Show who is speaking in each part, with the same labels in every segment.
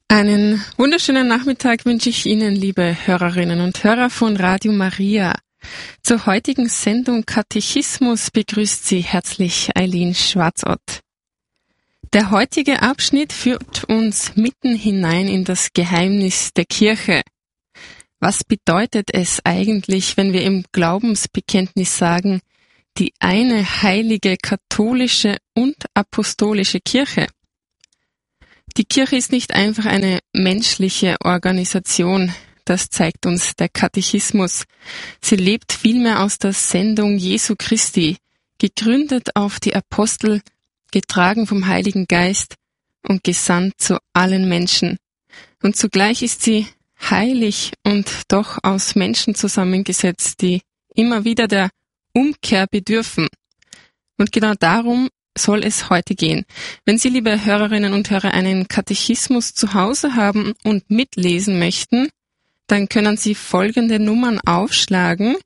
Speaker 1: Einen wunderschönen Nachmittag wünsche ich Ihnen, liebe Hörerinnen und Hörer von Radio Maria. Zur heutigen Sendung Katechismus begrüßt Sie herzlich Eileen Schwarzott. Der heutige Abschnitt führt uns mitten hinein in das Geheimnis der Kirche. Was bedeutet es eigentlich, wenn wir im Glaubensbekenntnis sagen, die eine heilige katholische und apostolische Kirche? Die Kirche ist nicht einfach eine menschliche Organisation, das zeigt uns der Katechismus. Sie lebt vielmehr aus der Sendung Jesu Christi, gegründet auf die Apostel, getragen vom Heiligen Geist und gesandt zu allen Menschen. Und zugleich ist sie heilig und doch aus Menschen zusammengesetzt, die immer wieder der Umkehr bedürfen. Und genau darum soll es heute gehen. Wenn Sie, liebe Hörerinnen und Hörer, einen Katechismus zu Hause haben und mitlesen möchten, dann können Sie folgende Nummern aufschlagen: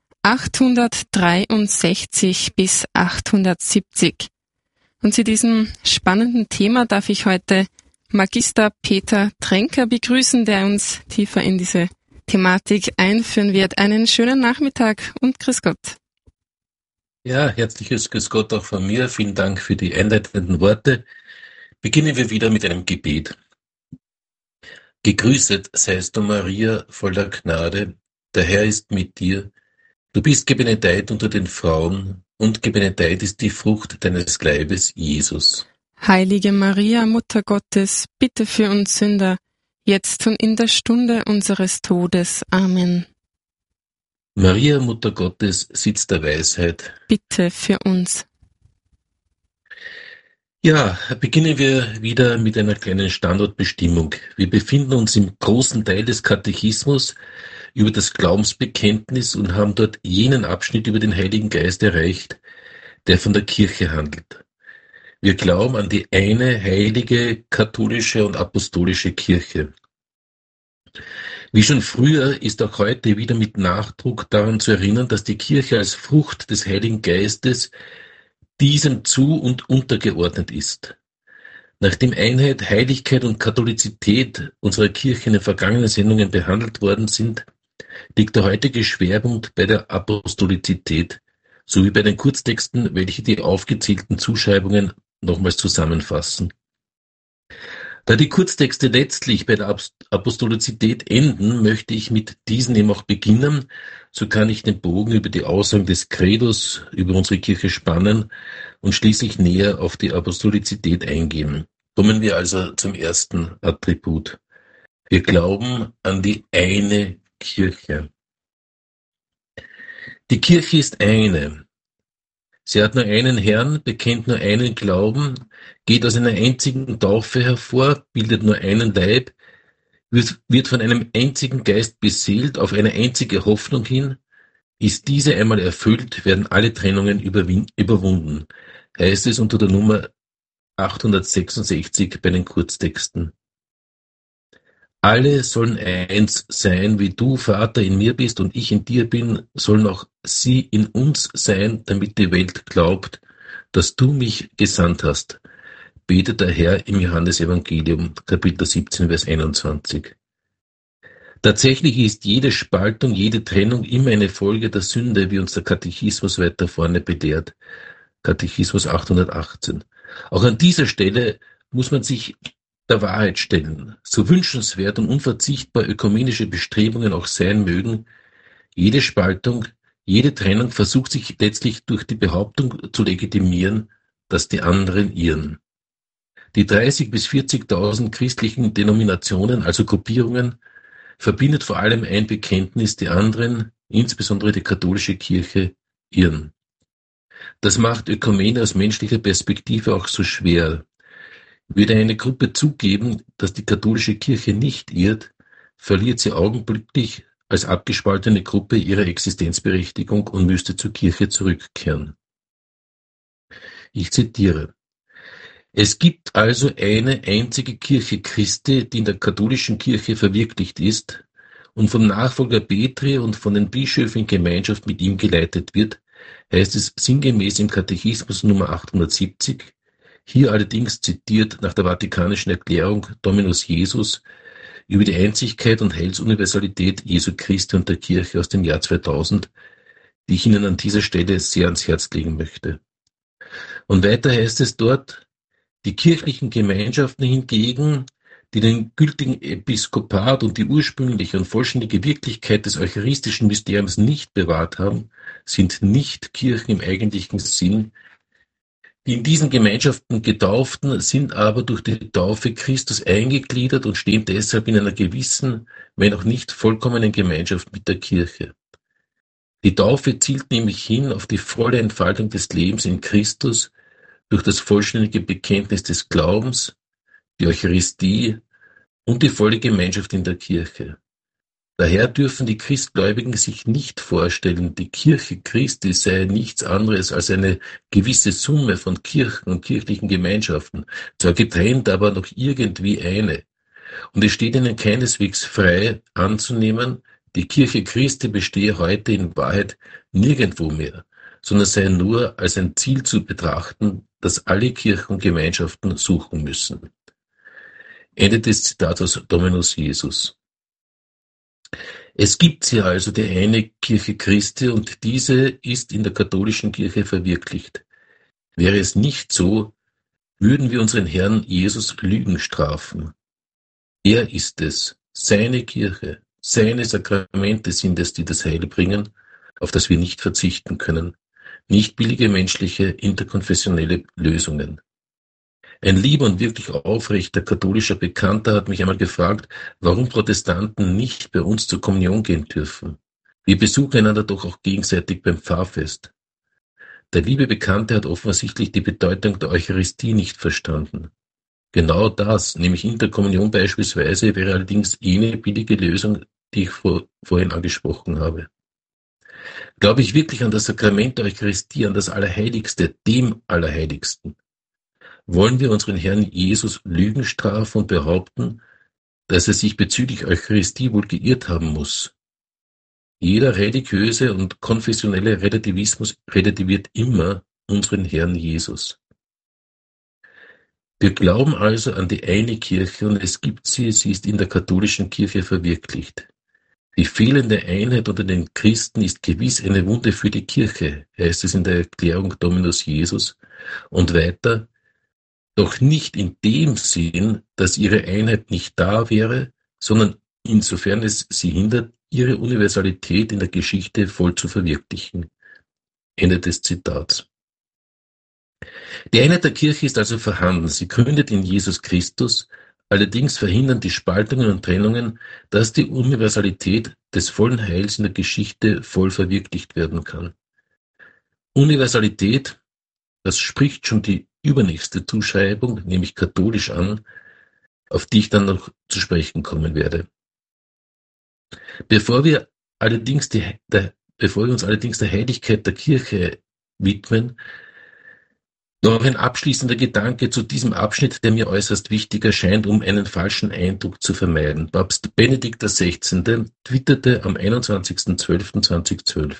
Speaker 1: 863 bis 870. Und zu diesem spannenden Thema darf ich heute Magister Peter Tränker begrüßen, der uns tiefer in diese Thematik einführen wird. Einen schönen Nachmittag und Grüß Gott.
Speaker 2: Ja, herzliches Grüß Gott auch von mir. Vielen Dank für die einleitenden Worte. Beginnen wir wieder mit einem Gebet. Gegrüßet seist du, Maria, voller Gnade. Der Herr ist mit dir. Du bist gebenedeit unter den Frauen und gebenedeit ist die Frucht deines Leibes, Jesus.
Speaker 1: Heilige Maria, Mutter Gottes, bitte für uns Sünder, jetzt und in der Stunde unseres Todes. Amen.
Speaker 2: Maria, Mutter Gottes, Sitz der Weisheit,
Speaker 1: bitte für uns.
Speaker 2: Ja, beginnen wir wieder mit einer kleinen Standortbestimmung. Wir befinden uns im großen Teil des Katechismus über das Glaubensbekenntnis und haben dort jenen Abschnitt über den Heiligen Geist erreicht, der von der Kirche handelt. Wir glauben an die eine heilige katholische und apostolische Kirche. Wie schon früher ist auch heute wieder mit Nachdruck daran zu erinnern, dass die Kirche als Frucht des Heiligen Geistes diesem zu- und untergeordnet ist. Nachdem Einheit, Heiligkeit und Katholizität unserer Kirche in den vergangenen Sendungen behandelt worden sind, liegt der heutige Schwerpunkt bei der Apostolizität sowie bei den Kurztexten, welche die aufgezählten Zuschreibungen nochmals zusammenfassen. Da die Kurztexte letztlich bei der Apostolizität enden, möchte ich mit diesen eben auch beginnen. So kann ich den Bogen über die Aussagen des Credos über unsere Kirche spannen und schließlich näher auf die Apostolizität eingehen. Kommen wir also zum ersten Attribut. Wir glauben an die eine Kirche. Die Kirche ist eine. Sie hat nur einen Herrn, bekennt nur einen Glauben, geht aus einer einzigen Taufe hervor, bildet nur einen Leib, wird von einem einzigen Geist beseelt, auf eine einzige Hoffnung hin. Ist diese einmal erfüllt, werden alle Trennungen überwunden, heißt es unter der Nummer 866 bei den Kurztexten. Alle sollen eins sein, wie du, Vater, in mir bist und ich in dir bin, sollen auch sie in uns sein, damit die Welt glaubt, dass du mich gesandt hast, betet der Herr im Johannesevangelium, Kapitel 17, Vers 21. Tatsächlich ist jede Spaltung, jede Trennung immer eine Folge der Sünde, wie uns der Katechismus weiter vorne belehrt. Katechismus 818. Auch an dieser Stelle muss man sich der Wahrheit stellen. So wünschenswert und unverzichtbar ökumenische Bestrebungen auch sein mögen, jede Spaltung, jede Trennung versucht sich letztlich durch die Behauptung zu legitimieren, dass die anderen irren. Die 30.000 bis 40.000 christlichen Denominationen, also Gruppierungen, verbindet vor allem ein Bekenntnis, die anderen, insbesondere die katholische Kirche, irren. Das macht Ökumene aus menschlicher Perspektive auch so schwer. Würde eine Gruppe zugeben, dass die katholische Kirche nicht irrt, verliert sie augenblicklich als abgespaltene Gruppe ihre Existenzberechtigung und müsste zur Kirche zurückkehren. Ich zitiere: Es gibt also eine einzige Kirche Christi, die in der katholischen Kirche verwirklicht ist und vom Nachfolger Petri und von den Bischöfen in Gemeinschaft mit ihm geleitet wird, heißt es sinngemäß im Katechismus Nummer 870, Hier allerdings zitiert nach der Vatikanischen Erklärung Dominus Jesus über die Einzigkeit und Heilsuniversalität Jesu Christi und der Kirche aus dem Jahr 2000, die ich Ihnen an dieser Stelle sehr ans Herz legen möchte. Und weiter heißt es dort, die kirchlichen Gemeinschaften hingegen, die den gültigen Episkopat und die ursprüngliche und vollständige Wirklichkeit des eucharistischen Mysteriums nicht bewahrt haben, sind nicht Kirchen im eigentlichen Sinn. Die in diesen Gemeinschaften Getauften sind aber durch die Taufe Christus eingegliedert und stehen deshalb in einer gewissen, wenn auch nicht vollkommenen Gemeinschaft mit der Kirche. Die Taufe zielt nämlich hin auf die volle Entfaltung des Lebens in Christus durch das vollständige Bekenntnis des Glaubens, die Eucharistie und die volle Gemeinschaft in der Kirche. Daher dürfen die Christgläubigen sich nicht vorstellen, die Kirche Christi sei nichts anderes als eine gewisse Summe von Kirchen und kirchlichen Gemeinschaften, zwar getrennt, aber noch irgendwie eine. Und es steht ihnen keineswegs frei anzunehmen, die Kirche Christi bestehe heute in Wahrheit nirgendwo mehr, sondern sei nur als ein Ziel zu betrachten, das alle Kirchen und Gemeinschaften suchen müssen. Ende des Zitats aus Dominus Jesus. Es gibt hier also die eine Kirche Christi und diese ist in der katholischen Kirche verwirklicht. Wäre es nicht so, würden wir unseren Herrn Jesus Lügen strafen. Er ist es, seine Kirche, seine Sakramente sind es, die das Heil bringen, auf das wir nicht verzichten können, nicht billige menschliche interkonfessionelle Lösungen. Ein lieber und wirklich aufrechter katholischer Bekannter hat mich einmal gefragt, warum Protestanten nicht bei uns zur Kommunion gehen dürfen. Wir besuchen einander doch auch gegenseitig beim Pfarrfest. Der liebe Bekannte hat offensichtlich die Bedeutung der Eucharistie nicht verstanden. Genau das, nämlich Interkommunion beispielsweise, wäre allerdings jene billige Lösung, die ich vorhin angesprochen habe. Glaube ich wirklich an das Sakrament der Eucharistie, an das Allerheiligste, dem Allerheiligsten? Wollen wir unseren Herrn Jesus Lügen strafen und behaupten, dass er sich bezüglich Eucharistie wohl geirrt haben muss? Jeder religiöse und konfessionelle Relativismus relativiert immer unseren Herrn Jesus. Wir glauben also an die eine Kirche und es gibt sie, sie ist in der katholischen Kirche verwirklicht. Die fehlende Einheit unter den Christen ist gewiss eine Wunde für die Kirche, heißt es in der Erklärung Dominus Jesus, und weiter, doch nicht in dem Sinn, dass ihre Einheit nicht da wäre, sondern insofern es sie hindert, ihre Universalität in der Geschichte voll zu verwirklichen. Ende des Zitats. Die Einheit der Kirche ist also vorhanden, sie gründet in Jesus Christus, allerdings verhindern die Spaltungen und Trennungen, dass die Universalität des vollen Heils in der Geschichte voll verwirklicht werden kann. Universalität, das spricht schon die übernächste Zuschreibung, nämlich katholisch an, auf die ich dann noch zu sprechen kommen werde. Bevor wir uns allerdings der Heiligkeit der Kirche widmen, noch ein abschließender Gedanke zu diesem Abschnitt, der mir äußerst wichtig erscheint, um einen falschen Eindruck zu vermeiden. Papst Benedikt XVI. Twitterte am 21.12.2012: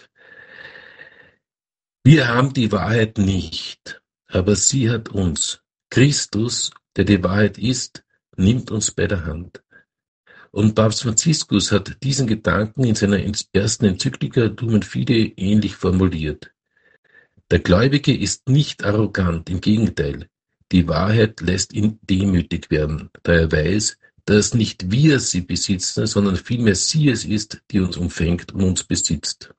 Speaker 2: Wir haben die Wahrheit nicht, aber sie hat uns. Christus, der die Wahrheit ist, nimmt uns bei der Hand. Und Papst Franziskus hat diesen Gedanken in seiner ersten Enzyklika Lumen Fidei ähnlich formuliert. Der Gläubige ist nicht arrogant, im Gegenteil. Die Wahrheit lässt ihn demütig werden, da er weiß, dass nicht wir sie besitzen, sondern vielmehr sie es ist, die uns umfängt und uns besitzt.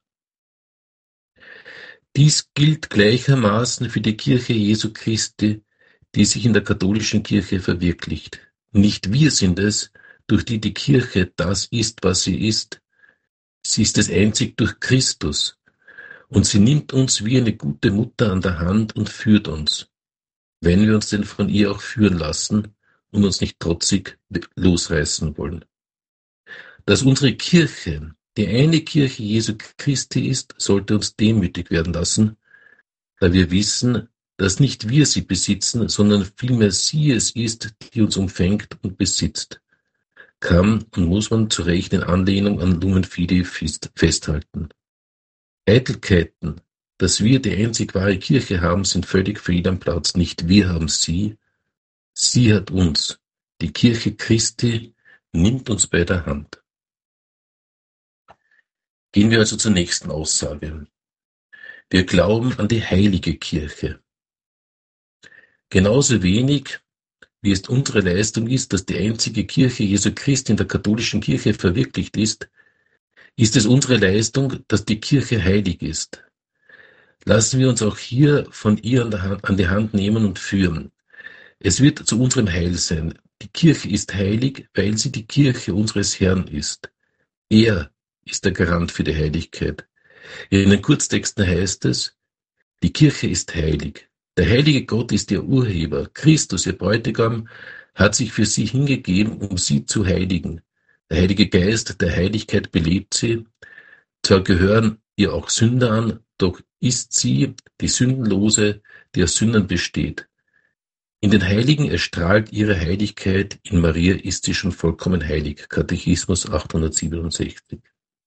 Speaker 2: Dies gilt gleichermaßen für die Kirche Jesu Christi, die sich in der katholischen Kirche verwirklicht. Nicht wir sind es, durch die die Kirche das ist, was sie ist. Sie ist es einzig durch Christus. Und sie nimmt uns wie eine gute Mutter an der Hand und führt uns, wenn wir uns denn von ihr auch führen lassen und uns nicht trotzig losreißen wollen. Dass unsere Kirche die eine Kirche Jesu Christi ist, sollte uns demütig werden lassen, da wir wissen, dass nicht wir sie besitzen, sondern vielmehr sie es ist, die uns umfängt und besitzt. Kann und muss man zu Recht in Anlehnung an Lumen Fidei festhalten. Eitelkeiten, dass wir die einzig wahre Kirche haben, sind völlig fehl am Platz. Nicht wir haben sie, sie hat uns. Die Kirche Christi nimmt uns bei der Hand. Gehen wir also zur nächsten Aussage. Wir glauben an die heilige Kirche. Genauso wenig, wie es unsere Leistung ist, dass die einzige Kirche Jesu Christi in der katholischen Kirche verwirklicht ist es unsere Leistung, dass die Kirche heilig ist. Lassen wir uns auch hier von ihr an die Hand nehmen und führen. Es wird zu unserem Heil sein. Die Kirche ist heilig, weil sie die Kirche unseres Herrn ist. Er ist der Garant für die Heiligkeit. In den Kurztexten heißt es, die Kirche ist heilig. Der heilige Gott ist ihr Urheber. Christus, ihr Bräutigam, hat sich für sie hingegeben, um sie zu heiligen. Der Heilige Geist der Heiligkeit belebt sie. Zwar gehören ihr auch Sünder an, doch ist sie die Sündenlose, die aus Sündern besteht. In den Heiligen erstrahlt ihre Heiligkeit, in Maria ist sie schon vollkommen heilig. Katechismus 867.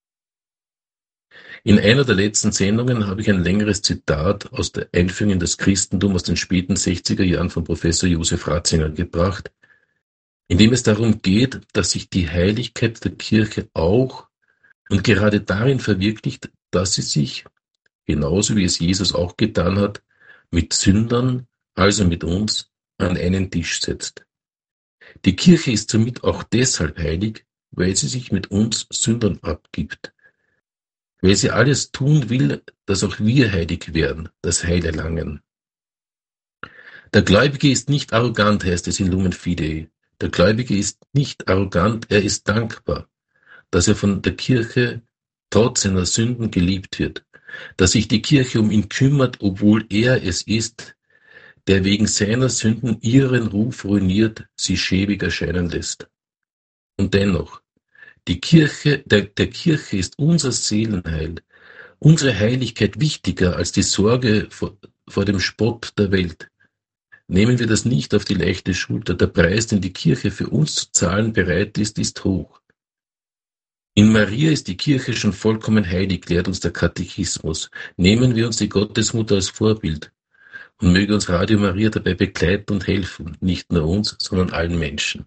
Speaker 2: In einer der letzten Sendungen habe ich ein längeres Zitat aus der Einführung in das Christentum aus den späten 60er Jahren von Professor Josef Ratzinger gebracht, in dem es darum geht, dass sich die Heiligkeit der Kirche auch und gerade darin verwirklicht, dass sie sich, genauso wie es Jesus auch getan hat, mit Sündern, also mit uns, an einen Tisch setzt. Die Kirche ist somit auch deshalb heilig, weil sie sich mit uns Sündern abgibt, weil sie alles tun will, dass auch wir heilig werden, das Heil erlangen. Der Gläubige ist nicht arrogant, heißt es in Lumen Fidei. Der Gläubige ist nicht arrogant, er ist dankbar, dass er von der Kirche trotz seiner Sünden geliebt wird, dass sich die Kirche um ihn kümmert, obwohl er es ist, der wegen seiner Sünden ihren Ruf ruiniert, sie schäbig erscheinen lässt. Und dennoch, die Kirche, der Kirche ist unser Seelenheil, unsere Heiligkeit wichtiger als die Sorge vor dem Spott der Welt. Nehmen wir das nicht auf die leichte Schulter. Der Preis, den die Kirche für uns zu zahlen bereit ist, ist hoch. In Maria ist die Kirche schon vollkommen heilig, lehrt uns der Katechismus. Nehmen wir uns die Gottesmutter als Vorbild und möge uns Radio Maria dabei begleiten und helfen, nicht nur uns, sondern allen Menschen.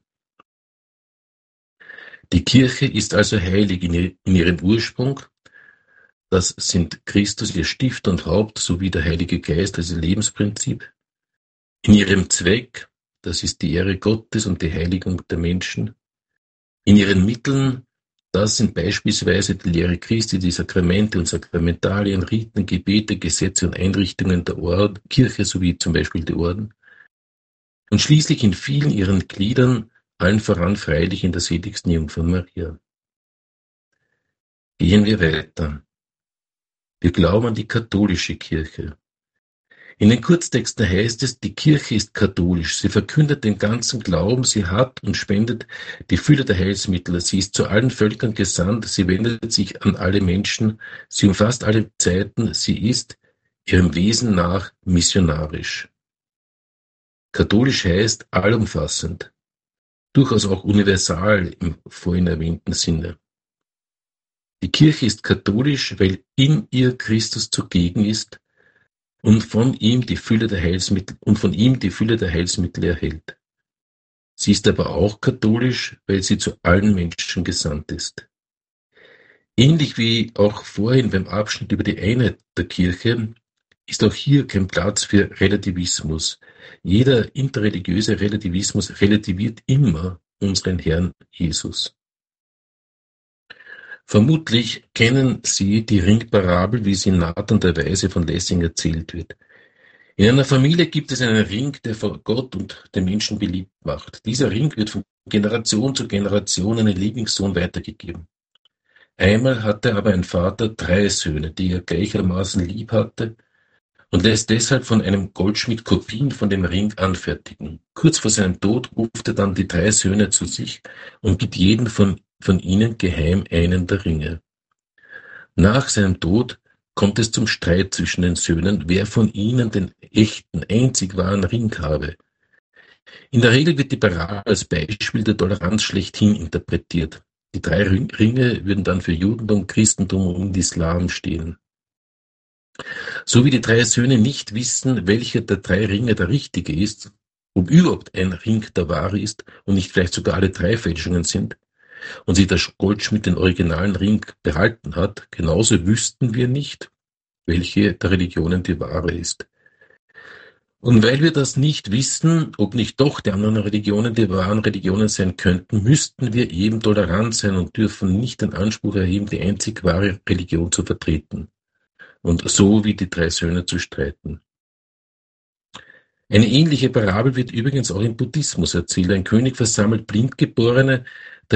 Speaker 2: Die Kirche ist also heilig in ihrem Ursprung. Das sind Christus, ihr Stifter und Haupt, sowie der Heilige Geist als ihr Lebensprinzip. In ihrem Zweck, das ist die Ehre Gottes und die Heiligung der Menschen. In ihren Mitteln, das sind beispielsweise die Lehre Christi, die Sakramente und Sakramentalien, Riten, Gebete, Gesetze und Einrichtungen der Kirche sowie zum Beispiel die Orden. Und schließlich in vielen ihren Gliedern, allen voran freilich in der seligsten Jungfrau Maria. Gehen wir weiter. Wir glauben an die katholische Kirche. In den Kurztexten heißt es, die Kirche ist katholisch, sie verkündet den ganzen Glauben, sie hat und spendet die Fülle der Heilsmittel, sie ist zu allen Völkern gesandt, sie wendet sich an alle Menschen, sie umfasst alle Zeiten, sie ist ihrem Wesen nach missionarisch. Katholisch heißt allumfassend, durchaus auch universal im vorhin erwähnten Sinne. Die Kirche ist katholisch, weil in ihr Christus zugegen ist, und von ihm die Fülle der Heilsmittel erhält. Sie ist aber auch katholisch, weil sie zu allen Menschen gesandt ist. Ähnlich wie auch vorhin beim Abschnitt über die Einheit der Kirche ist auch hier kein Platz für Relativismus. Jeder interreligiöse Relativismus relativiert immer unseren Herrn Jesus. Vermutlich kennen Sie die Ringparabel, wie sie in Nathan der Weise von Lessing erzählt wird. In einer Familie gibt es einen Ring, der vor Gott und den Menschen beliebt macht. Dieser Ring wird von Generation zu Generation an den Lieblingssohn weitergegeben. Einmal hatte aber ein Vater 3 Söhne, die er gleichermaßen lieb hatte, und lässt deshalb von einem Goldschmied Kopien von dem Ring anfertigen. Kurz vor seinem Tod ruft er dann die 3 Söhne zu sich und gibt jedem von ihnen geheim einen der Ringe. Nach seinem Tod kommt es zum Streit zwischen den Söhnen, wer von ihnen den echten, einzig wahren Ring habe. In der Regel wird die Parabel als Beispiel der Toleranz schlechthin interpretiert. Die 3 Ringe würden dann für Judentum, Christentum und Islam stehen. So wie die drei Söhne nicht wissen, welcher der drei Ringe der richtige ist, ob überhaupt ein Ring der wahre ist und nicht vielleicht sogar alle drei Fälschungen sind, und sich der Goldschmied den originalen Ring behalten hat, genauso wüssten wir nicht, welche der Religionen die wahre ist. Und weil wir das nicht wissen, ob nicht doch die anderen Religionen die wahren Religionen sein könnten, müssten wir eben tolerant sein und dürfen nicht den Anspruch erheben, die einzig wahre Religion zu vertreten und so wie die drei Söhne zu streiten. Eine ähnliche Parabel wird übrigens auch im Buddhismus erzählt. Ein König versammelt Blindgeborene,